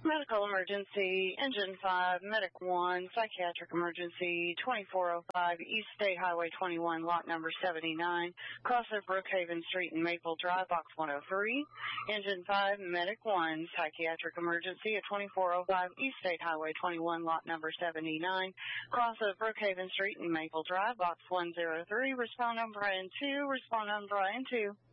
Medical emergency, engine 5, medic 1, psychiatric emergency, 2405 East State Highway 21, lot number 79, cross of Brookhaven Street and Maple Drive, box 103. Engine 5, medic 1, psychiatric emergency at 2405 East State Highway 21, lot number 79, cross of Brookhaven Street and Maple Drive, box 103. Respond on Brian 2, respond on Brian 2.